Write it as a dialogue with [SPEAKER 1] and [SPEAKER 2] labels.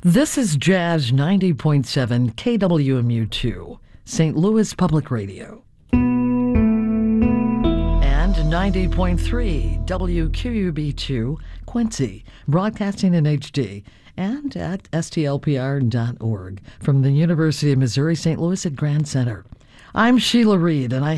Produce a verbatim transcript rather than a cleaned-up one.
[SPEAKER 1] This is Jazz ninety point seven K W M U two, Saint Louis Public Radio. And ninety point three W Q U B two, Quincy, broadcasting in H D, and at S T L P R dot org from the University of Missouri Saint Louis at Grand Center. I'm Sheila Reed, and I